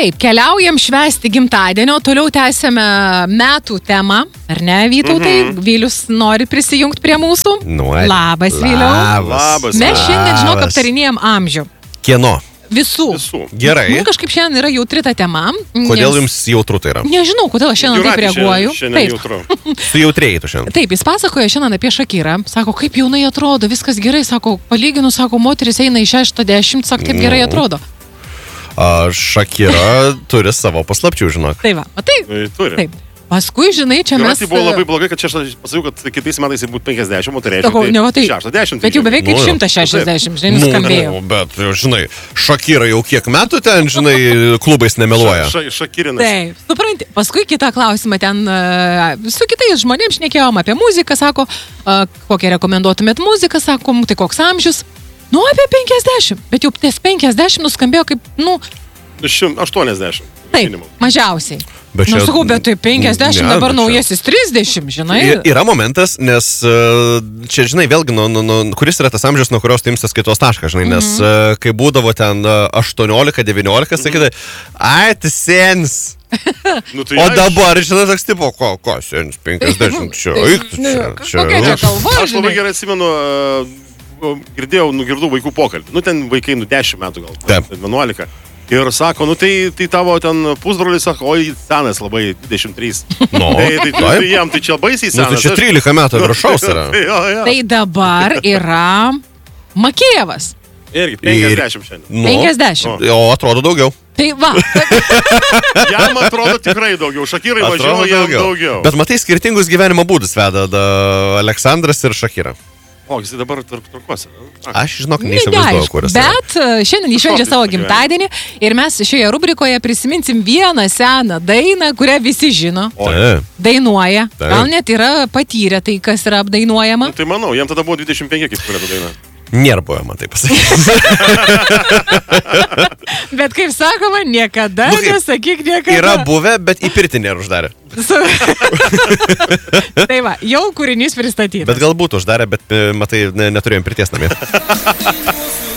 Taip, keliaujam švęsti gimtadienio, toliau tęsėme metų temą, ar ne, Vytautai? Vylius nori prisijungti prie mūsų. Labas, Vyliau. Labas. Mes šiandien, žinok, aptarinėjom amžių. Kieno? Visų. Gerai. Man kažkaip šiandien yra jautri ta tema. Kodėl jums jautru tai yra? Nežinau, kodėl aš šiandien taip reaguoju. Taip. Sujautrėjai tu šiandien. Taip, jis pasakoja šiandien apie Šakyrą. Sako, kaip jaunai atrodo, viskas gerai. Sako, palyginu, sako, moteris eina į 60, sako, taip gerai atrodo. Šakyra turi savo paslapčių, žinok. Taip, turi. Taip. Paskui, žinai, čia mes... Tai buvo labai blogai, kad čia aš pasakiau, kad kitais metais jis būtų 50, o tai reiškia 60. Bet jau beveik kaip 160, žinai, nuskambėjo. Bet, žinai, Šakyra jau kiek metų ten, žinai, klubais nemeluoja. Šakirinas. Taip, supranti. Paskui kitą klausimą ten su kitais žmonėms šnekėjom apie muziką, sako, kokią rekomenduotumėt muziką, sako, tai koks amžius? Nu, apie 50, bet jau ties 50 nuskambėjo kaip, 80. Taip, mažiausiai. Bet čia... sakau, bet tai 50, dabar naujasis 30, žinai. Yra momentas, nes čia, žinai, vėlgi, kuris yra tas amžius, nuo kurios imsi skaitos tašką, žinai, nes kai būdavo ten 18-19, sakydai, ai, tai senis. O dabar, žinai, toks tipo, ko senis, 50, čia, kokia čia kalba, aš labai gerai atsimenu, girdau vaikų pokalbį, ten vaikai 10 metų gal, 11. Ir sako, tai tavo ten pusbrolis, sako, oi, senas labai, 23. Tai jam tai čia baisiai senas. Tai čia 13 metų viršaus yra. Tai dabar yra Makėjevas. Irgi 50 šiandien. 50. O atrodo daugiau. Tai va. Jam atrodo tikrai daugiau. Šakyrai važiuoja, jam daugiau. Bet matai, skirtingus gyvenimo būdus veda Aleksandras ir Šakyra. O, jis dabar tarkuose. Aš, žinok, neįsivaizduoju, kuris. Bet šiandien iššvenčia savo gimtadienį ir mes šioje rubrikoje prisiminsim vieną seną dainą, kurią visi žino. Dainuoja. Gal net yra patyrę tai, kas yra apdainuojama. Tai manau, jam tada buvo 25, kaip kuria ta daina. Nėra buvę, man taip pasakyti. Bet kaip sakoma, niekada nesakyk niekada. Yra buvę, bet į pirtį nėra uždarę. Tai va, jau kūrinys pristatytas. Bet galbūt uždarė, bet matai, neturėjom pirties namie.